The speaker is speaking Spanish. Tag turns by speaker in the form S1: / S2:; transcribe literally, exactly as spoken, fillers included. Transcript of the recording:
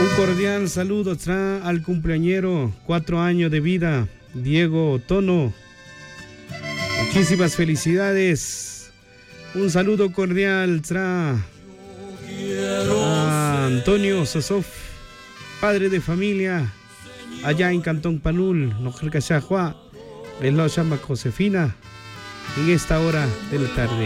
S1: Un cordial saludo tra al cumpleañero, cuatro años de vida, Diego Tono. Muchísimas felicidades. Un saludo cordial tra a Antonio Sosof, padre de familia, allá en Cantón Panul, Nojercachajua, en la llama Josefina, en esta hora de la tarde.